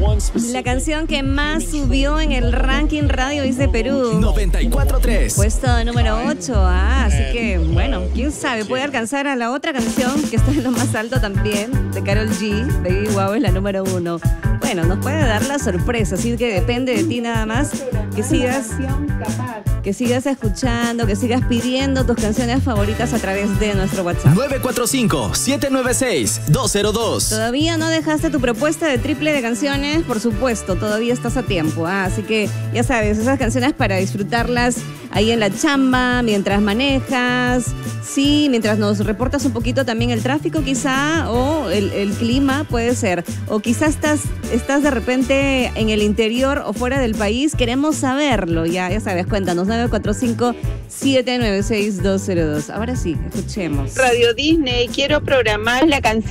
La canción que más subió en el ranking Radio Is de Perú. 94.3. Puesto número 8. Así que, bueno, quién sabe, puede alcanzar a la otra canción que está en lo más alto también, de Karol G. Baby Wow es la número 1. Bueno, nos puede dar la sorpresa, así que depende de ti nada más que sigas escuchando, que sigas pidiendo tus canciones favoritas a través de nuestro WhatsApp. 945-796-202. ¿Todavía no dejaste tu propuesta de triple de canciones? Por supuesto, todavía estás a tiempo. Así que ya sabes, esas canciones para disfrutarlas ahí en la chamba, mientras manejas, sí, mientras nos reportas un poquito también el tráfico quizá, o el clima puede ser, o quizás estás de repente en el interior o fuera del país, queremos saberlo, ya sabes, cuéntanos, 945-796-202. Ahora sí, escuchemos. Radio Disney, quiero programar la canción